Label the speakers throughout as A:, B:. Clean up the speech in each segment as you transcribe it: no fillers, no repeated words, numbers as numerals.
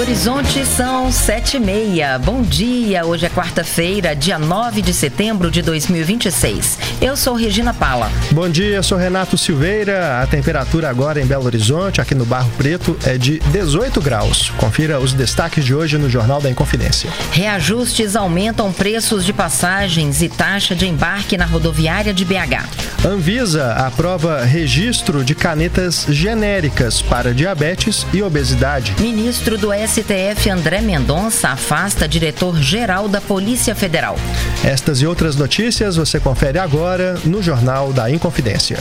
A: Horizonte são 7h30. Bom dia, hoje é quarta-feira, dia 9 de setembro de 2026. Eu sou Regina Pala.
B: Bom dia, sou Renato Silveira. A temperatura agora em Belo Horizonte, aqui no Barro Preto, é de 18 graus. Confira os destaques de hoje no Jornal da Inconfidência.
A: Reajustes aumentam preços de passagens e taxa de embarque na rodoviária de BH.
B: Anvisa aprova registro de canetas genéricas para diabetes e obesidade.
A: Ministro do STF André Mendonça afasta diretor-geral da Polícia Federal.
B: Estas e outras notícias você confere agora no Jornal da Inconfidência.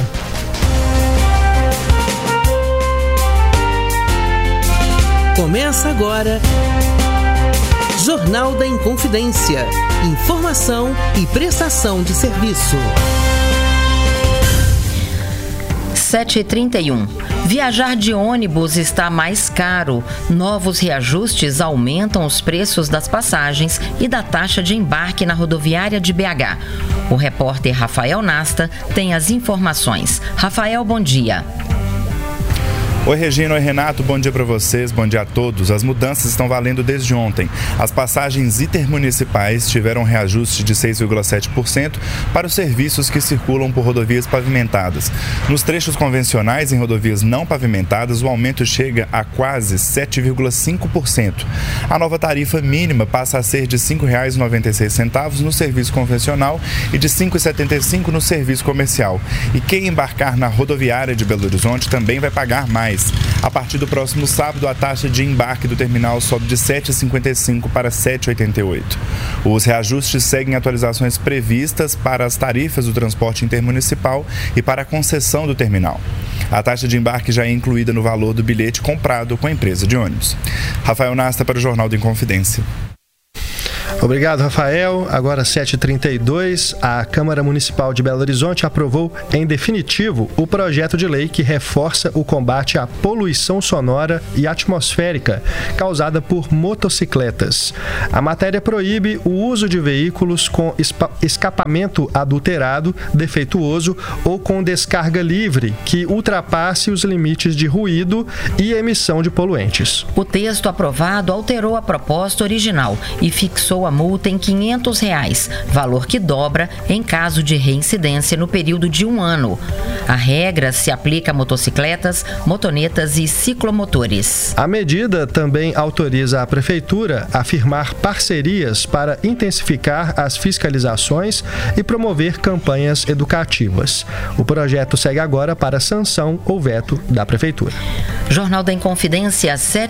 C: Começa agora Jornal da Inconfidência. Informação e prestação de serviço.
A: 7h31. Viajar de ônibus está mais caro. Novos reajustes aumentam os preços das passagens e da taxa de embarque na rodoviária de BH. O repórter Rafael Nasta tem as informações. Rafael, bom dia.
D: Oi, Regina, oi, Renato, bom dia para vocês, bom dia a todos. As mudanças estão valendo desde ontem. As passagens intermunicipais tiveram um reajuste de 6,7% para os serviços que circulam por rodovias pavimentadas. Nos trechos convencionais em rodovias não pavimentadas, o aumento chega a quase 7,5%. A nova tarifa mínima passa a ser de R$ 5,96 no serviço convencional e de R$ 5,75 no serviço comercial. E quem embarcar na rodoviária de Belo Horizonte também vai pagar mais. A partir do próximo sábado, a taxa de embarque do terminal sobe de R$ 7,55 para R$ 7,88. Os reajustes seguem atualizações previstas para as tarifas do transporte intermunicipal e para a concessão do terminal. A taxa de embarque já é incluída no valor do bilhete comprado com a empresa de ônibus. Rafael Nasta para o Jornal da Inconfidência.
B: Obrigado, Rafael. Agora 7h32, a Câmara Municipal de Belo Horizonte aprovou em definitivo o projeto de lei que reforça o combate à poluição sonora e atmosférica causada por motocicletas. A matéria proíbe o uso de veículos com escapamento adulterado, defeituoso ou com descarga livre que ultrapasse os limites de ruído e emissão de poluentes.
A: O texto aprovado alterou a proposta original e fixou a multa em R$ 500, valor que dobra em caso de reincidência no período de 1 ano. A regra se aplica a motocicletas, motonetas e ciclomotores.
B: A medida também autoriza a Prefeitura a firmar parcerias para intensificar as fiscalizações e promover campanhas educativas. O projeto segue agora para sanção ou veto da Prefeitura.
A: Jornal da Inconfidência,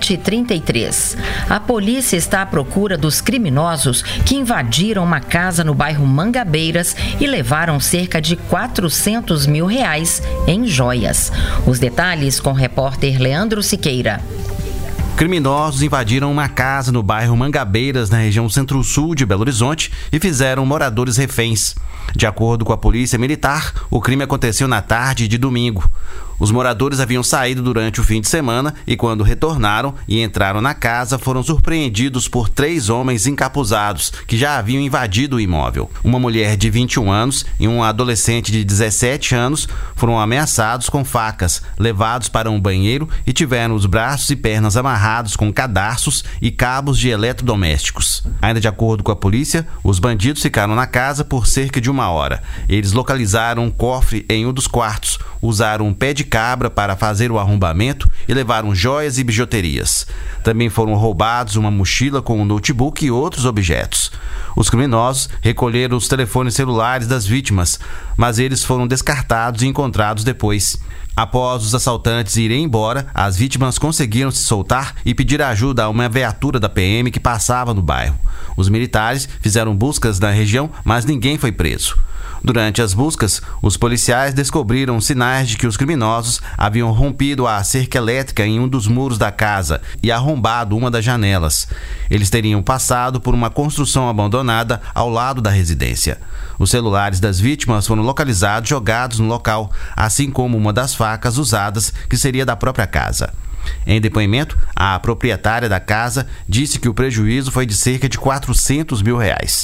A: 7h33. A polícia está à procura dos criminosos que invadiram uma casa no bairro Mangabeiras e levaram cerca de R$400 mil em joias. Os detalhes com o repórter Leandro Siqueira.
E: Criminosos invadiram uma casa no bairro Mangabeiras, na região centro-sul de Belo Horizonte, e fizeram moradores reféns. De acordo com a polícia militar, o crime aconteceu na tarde de domingo. Os moradores haviam saído durante o fim de semana e, quando retornaram e entraram na casa, foram surpreendidos por 3 homens encapuzados que já haviam invadido o imóvel. Uma mulher de 21 anos e um adolescente de 17 anos foram ameaçados com facas, levados para um banheiro e tiveram os braços e pernas amarrados com cadarços e cabos de eletrodomésticos. Ainda de acordo com a polícia, os bandidos ficaram na casa por cerca de 1 hora. Eles localizaram um cofre em um dos quartos, usaram um pé de cabra para fazer o arrombamento e levaram joias e bijuterias. Também foram roubados uma mochila com um notebook e outros objetos. Os criminosos recolheram os telefones celulares das vítimas, mas eles foram descartados e encontrados depois. Após os assaltantes irem embora, as vítimas conseguiram se soltar e pedir ajuda a uma viatura da PM que passava no bairro. Os militares fizeram buscas na região, mas ninguém foi preso. Durante as buscas, os policiais descobriram sinais de que os criminosos haviam rompido a cerca elétrica em um dos muros da casa e arrombado uma das janelas. Eles teriam passado por uma construção abandonada ao lado da residência. Os celulares das vítimas foram localizados jogados no local, assim como uma das facas usadas, que seria da própria casa. Em depoimento, a proprietária da casa disse que o prejuízo foi de cerca de R$400 mil.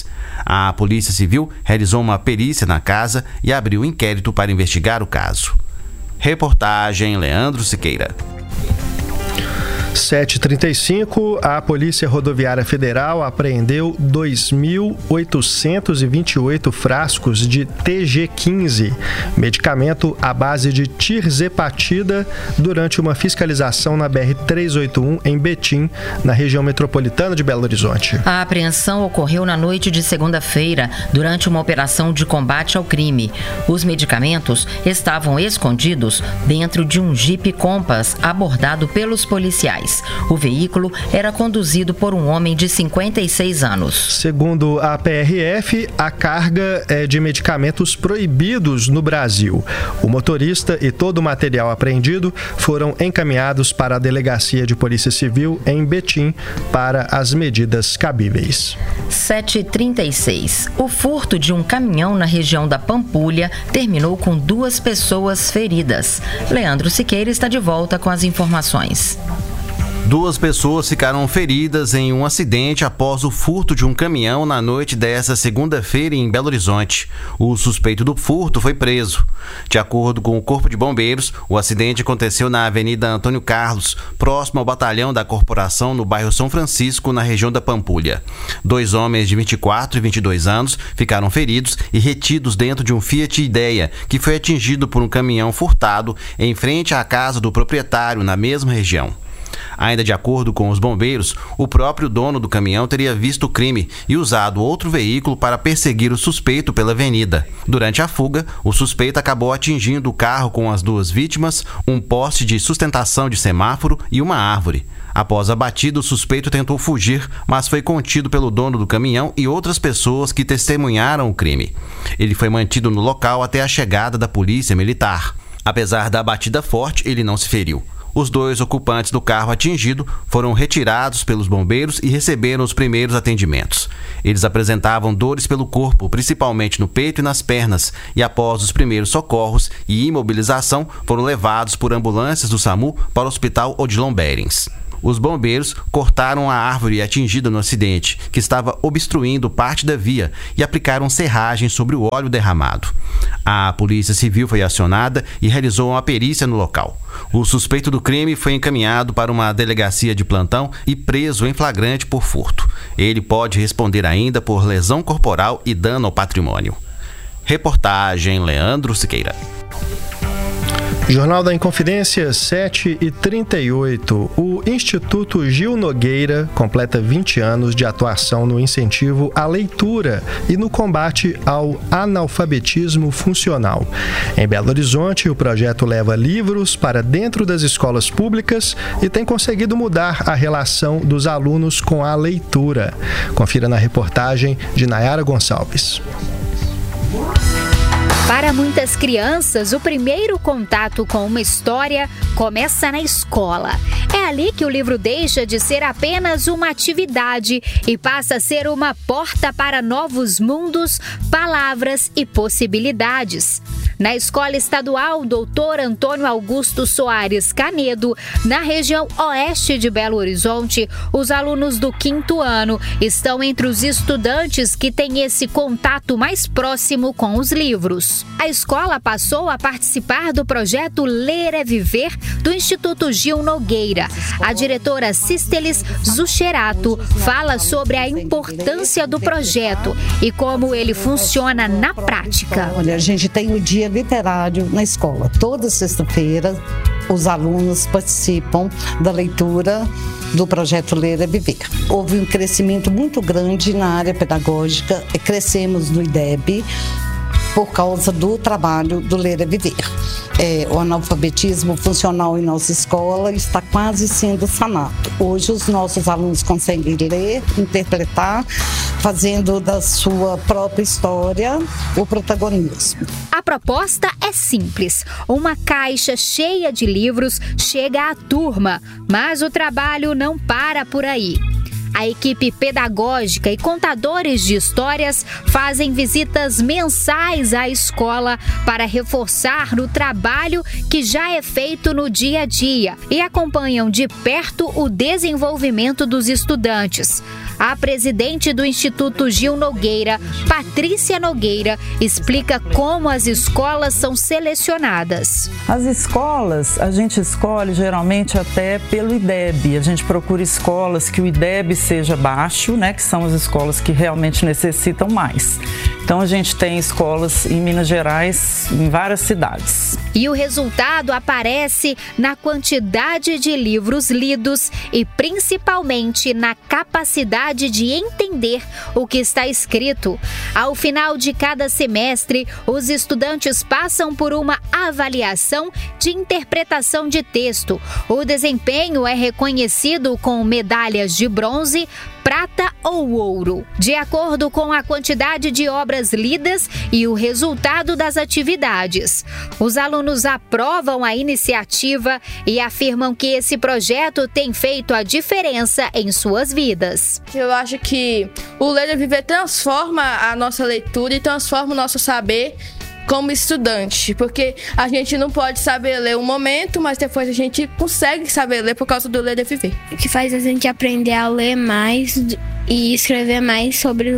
E: A Polícia Civil realizou uma perícia na casa e abriu inquérito para investigar o caso. Reportagem Leandro Siqueira.
B: 7h35, a Polícia Rodoviária Federal apreendeu 2.828 frascos de TG15, medicamento à base de tirzepatida, durante uma fiscalização na BR-381 em Betim, na região metropolitana de Belo Horizonte.
A: A apreensão ocorreu na noite de segunda-feira, durante uma operação de combate ao crime. Os medicamentos estavam escondidos dentro de um Jeep Compass abordado pelos policiais. O veículo era conduzido por um homem de 56 anos.
B: Segundo a PRF, a carga é de medicamentos proibidos no Brasil. O motorista e todo o material apreendido foram encaminhados para a Delegacia de Polícia Civil em Betim para as medidas cabíveis.
A: 7h36. O furto de um caminhão na região da Pampulha terminou com 2 pessoas feridas. Leandro Siqueira está de volta com as informações.
E: 2 pessoas ficaram feridas em um acidente após o furto de um caminhão na noite desta segunda-feira em Belo Horizonte. O suspeito do furto foi preso. De acordo com o Corpo de Bombeiros, o acidente aconteceu na Avenida Antônio Carlos, próximo ao batalhão da corporação no bairro São Francisco, na região da Pampulha. 2 homens de 24 e 22 anos ficaram feridos e retidos dentro de um Fiat Idea, que foi atingido por um caminhão furtado em frente à casa do proprietário na mesma região. Ainda de acordo com os bombeiros, o próprio dono do caminhão teria visto o crime e usado outro veículo para perseguir o suspeito pela avenida. Durante a fuga, o suspeito acabou atingindo o carro com as 2 vítimas, um poste de sustentação de semáforo e uma árvore. Após a batida, o suspeito tentou fugir, mas foi contido pelo dono do caminhão e outras pessoas que testemunharam o crime. Ele foi mantido no local até a chegada da polícia militar. Apesar da batida forte, ele não se feriu. Os 2 ocupantes do carro atingido foram retirados pelos bombeiros e receberam os primeiros atendimentos. Eles apresentavam dores pelo corpo, principalmente no peito e nas pernas, e após os primeiros socorros e imobilização, foram levados por ambulâncias do SAMU para o Hospital Odilon Berens. Os bombeiros cortaram a árvore atingida no acidente, que estava obstruindo parte da via, e aplicaram serragem sobre o óleo derramado. A Polícia Civil foi acionada e realizou uma perícia no local. O suspeito do crime foi encaminhado para uma delegacia de plantão e preso em flagrante por furto. Ele pode responder ainda por lesão corporal e dano ao patrimônio. Reportagem Leandro Siqueira.
B: Jornal da Inconfidência, 7h38. O Instituto Gil Nogueira completa 20 anos de atuação no incentivo à leitura e no combate ao analfabetismo funcional. Em Belo Horizonte, o projeto leva livros para dentro das escolas públicas e tem conseguido mudar a relação dos alunos com a leitura. Confira na reportagem de Nayara Gonçalves.
F: Para muitas crianças, o primeiro contato com uma história começa na escola. É ali que o livro deixa de ser apenas uma atividade e passa a ser uma porta para novos mundos, palavras e possibilidades. Na Escola Estadual Dr. Antônio Augusto Soares Canedo, na região oeste de Belo Horizonte, os alunos do 5º ano estão entre os estudantes que têm esse contato mais próximo com os livros. A escola passou a participar do projeto Ler é Viver do Instituto Gil Nogueira. A diretora Cistelis Zucherato fala sobre a importância do projeto e como ele funciona na prática.
G: Olha, a gente tem o dia literário na escola. Toda sexta-feira, os alunos participam da leitura do projeto Ler é Viver. Houve um crescimento muito grande na área pedagógica, crescemos no IDEB, por causa do trabalho do Ler é Viver. O analfabetismo funcional em nossa escola está quase sendo sanado. Hoje os nossos alunos conseguem ler, interpretar, fazendo da sua própria história o protagonismo.
F: A proposta é simples. Uma caixa cheia de livros chega à turma, mas o trabalho não para por aí. A equipe pedagógica e contadores de histórias fazem visitas mensais à escola para reforçar o trabalho que já é feito no dia a dia e acompanham de perto o desenvolvimento dos estudantes. A presidente do Instituto Gil Nogueira, Patrícia Nogueira, explica como as escolas são selecionadas.
H: As escolas, a gente escolhe geralmente até pelo IDEB. A gente procura escolas que o IDEB seja baixo, né, que são as escolas que realmente necessitam mais. Então a gente tem escolas em Minas Gerais, em várias cidades.
F: E o resultado aparece na quantidade de livros lidos e principalmente na capacidade de entender o que está escrito. Ao final de cada semestre, os estudantes passam por uma avaliação de interpretação de texto. O desempenho é reconhecido com medalhas de bronze, prata ou ouro, de acordo com a quantidade de obras lidas e o resultado das atividades. Os alunos aprovam a iniciativa e afirmam que esse projeto tem feito a diferença em suas vidas.
I: Eu acho que o Ler e Viver transforma a nossa leitura e transforma o nosso saber como estudante, porque a gente não pode saber ler um momento, mas depois a gente consegue saber ler por causa do Ler e Viver.
J: O que faz a gente aprender a ler mais e escrever mais sobre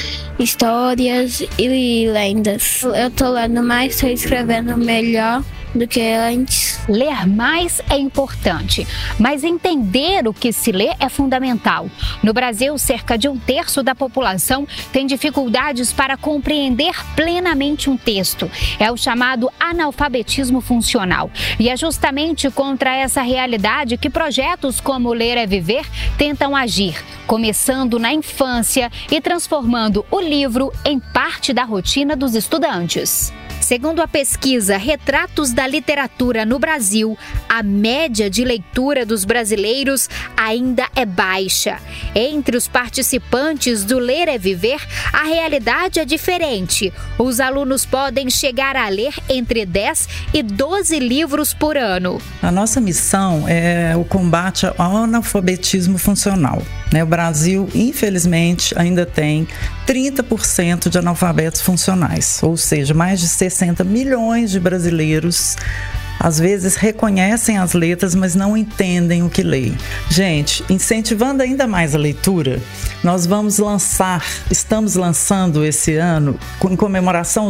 J: histórias e lendas. Eu tô lendo mais, tô escrevendo melhor do que antes.
F: Ler mais é importante, mas entender o que se lê é fundamental. No Brasil, cerca de 1/3 da população tem dificuldades para compreender plenamente um texto. É o chamado analfabetismo funcional. E é justamente contra essa realidade que projetos como Ler é Viver tentam agir, começando na infância e transformando o livro em parte da rotina dos estudantes. Segundo a pesquisa Retratos da Literatura no Brasil, a média de leitura dos brasileiros ainda é baixa. Entre os participantes do Ler é Viver, a realidade é diferente. Os alunos podem chegar a ler entre 10 e 12 livros por ano.
H: A nossa missão é o combate ao analfabetismo funcional. O Brasil, infelizmente, ainda tem 30% de analfabetos funcionais, ou seja, mais de 60 milhões de brasileiros às vezes reconhecem as letras, mas não entendem o que leem. Gente, incentivando ainda mais a leitura, nós estamos lançando esse ano, em comemoração